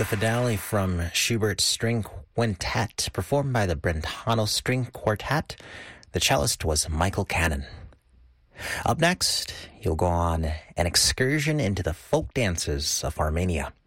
the finale from Schubert's String Quintet, performed by the Brentano String Quartet. The cellist was Michael Cannon. Up next, you'll go on an excursion into the folk dances of Armenia.